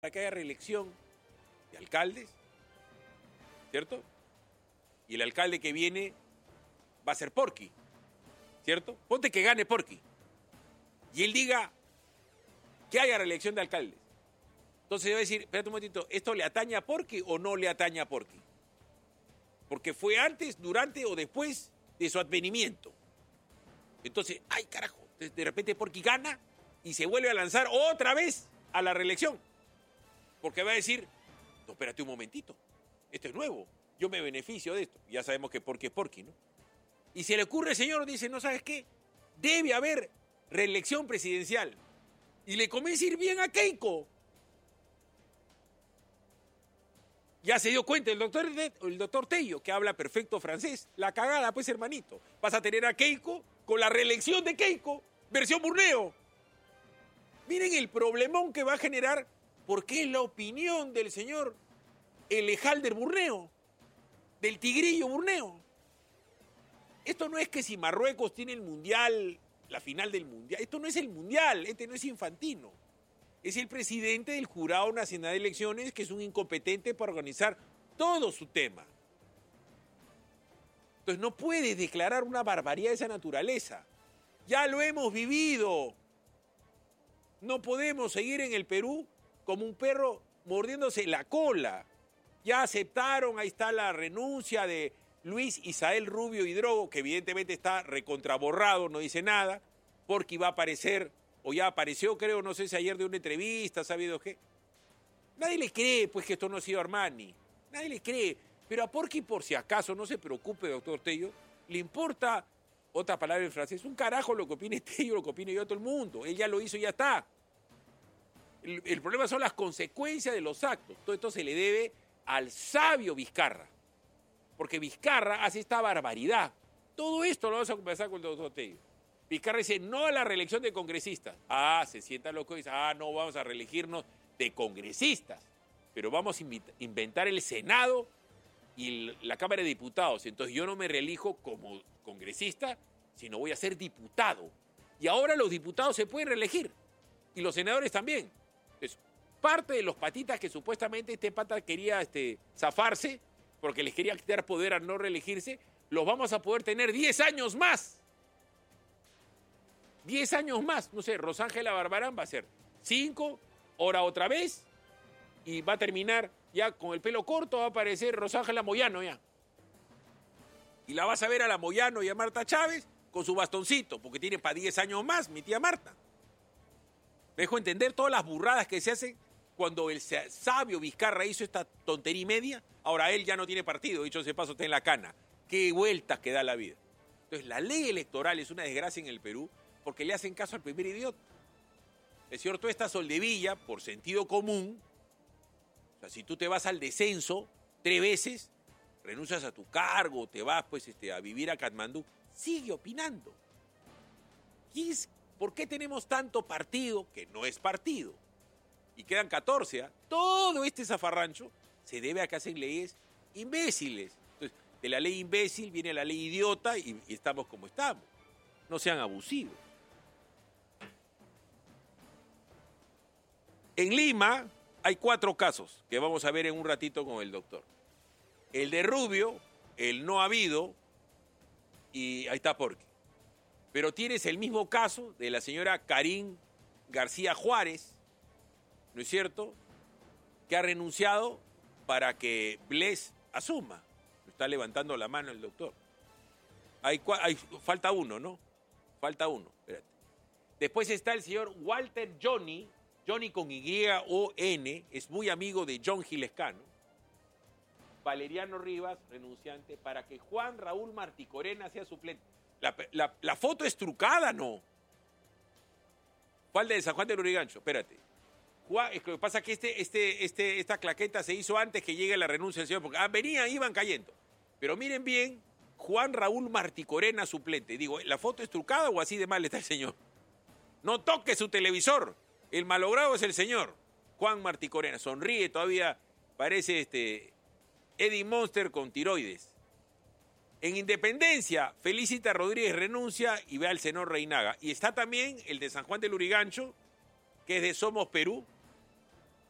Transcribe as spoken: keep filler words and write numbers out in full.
para que haya reelección de alcaldes, ¿cierto? Y el alcalde que viene va a ser Porky, ¿cierto? Ponte que gane Porky. Y él diga que haya reelección de alcaldes. Entonces yo voy a decir, espérate un momentito, ¿esto le atañe a Porky o no le atañe a Porky? Porque fue antes, durante o después de su advenimiento. Entonces, ay carajo, de repente Porky gana y se vuelve a lanzar otra vez a la reelección. Porque va a decir, no, espérate un momentito, esto es nuevo, yo me beneficio de esto. Ya sabemos que Porky es Porky, ¿no? Y se le ocurre al señor, dice, no, ¿sabes qué? Debe haber reelección presidencial. Y le comienza a ir bien a Keiko. Ya se dio cuenta el doctor, el doctor Tello, que habla perfecto francés. La cagada, pues, hermanito. Vas a tener a Keiko con la reelección de Keiko, versión Burneo. Miren el problemón que va a generar, porque es la opinión del señor Elejalder Burneo, del tigrillo Burneo. Esto no es que si Marruecos tiene el mundial, la final del mundial. Esto no es el mundial, este no es Infantino. Es el presidente del Jurado Nacional de Elecciones, que es un incompetente para organizar todo su tema. Entonces no puede declarar una barbaridad de esa naturaleza. Ya lo hemos vivido. No podemos seguir en el Perú como un perro mordiéndose la cola. Ya aceptaron, ahí está la renuncia de Luis Isael Rubio Hidrogo, que evidentemente está recontraborrado, no dice nada, porque va a aparecer, o ya apareció, creo, no sé si ayer de una entrevista, ¿sabido qué? Nadie le cree, pues, que esto no ha sido Armani. Nadie le cree. Pero a Porky, por si acaso, no se preocupe, doctor Tello, le importa, otra palabra en francés, un carajo lo que opine Tello, lo que opine yo, todo el mundo. Él ya lo hizo y ya está. El, el problema son las consecuencias de los actos. Todo esto se le debe al sabio Vizcarra. Porque Vizcarra hace esta barbaridad. Todo esto lo vamos a conversar con el doctor Tello. Vizcarra dice no a la reelección de congresistas. Ah, se sienta loco y dice, ah, no vamos a reelegirnos de congresistas, pero vamos a inventar el Senado y la Cámara de Diputados. Entonces yo no me reelijo como congresista, sino voy a ser diputado. Y ahora los diputados se pueden reelegir, y los senadores también. Entonces, parte de los patitas que supuestamente este pata quería este, zafarse, porque les quería quitar poder a no reelegirse, los vamos a poder tener diez años más. diez años más, no sé, Rosángela Barbarán va a ser cinco, ahora otra vez, y va a terminar ya con el pelo corto, va a aparecer Rosángela Moyano ya. Y la vas a ver a la Moyano y a Marta Chávez con su bastoncito, porque tiene para diez años más mi tía Marta. Me dejo entender todas las burradas que se hacen cuando el sabio Vizcarra hizo esta tontería y media. Ahora él ya no tiene partido, dicho ese paso, está en la cana. Qué vueltas que da la vida. Entonces la ley electoral es una desgracia en el Perú, porque le hacen caso al primer idiota. El señor Tuesta Soldevilla, por sentido común, o sea, si tú te vas al descenso tres veces, renuncias a tu cargo, te vas pues, este, a vivir a Katmandú, sigue opinando. ¿Y es, por qué tenemos tanto partido que no es partido? Y quedan catorce, ¿eh? Todo este zafarrancho se debe a que hacen leyes imbéciles. Entonces, de la ley imbécil viene la ley idiota y, y estamos como estamos. No sean abusivos. En Lima hay cuatro casos que vamos a ver en un ratito con el doctor. El de Rubio, el no habido, y ahí está Porky. Pero tienes el mismo caso de la señora Karin García Juárez, ¿no es cierto?, que ha renunciado para que Bles asuma. Está levantando la mano el doctor. Hay, hay, falta uno, ¿no? Falta uno, espérate. Después está el señor Walter Johnny, Johnny con Y O N, es muy amigo de John Gilescano. Valeriano Rivas, renunciante, para que Juan Raúl Marticorena sea suplente. La, la, la foto es trucada, ¿no? ¿Cuál de San Juan del Lurigancho? Espérate. Juan, es que pasa que este, este, este, esta claqueta se hizo antes que llegue la renuncia del señor, porque ah, venían, iban cayendo. Pero miren bien, Juan Raúl Marticorena suplente. Digo, ¿la foto es trucada o así de mal está el señor? No toque su televisor. El malogrado es el señor Juan Marticorena. Sonríe todavía, parece este Eddie Monster con tiroides. En Independencia, Felicita Rodríguez renuncia y ve al senador Reinaga. Y está también el de San Juan del Lurigancho, que es de Somos Perú,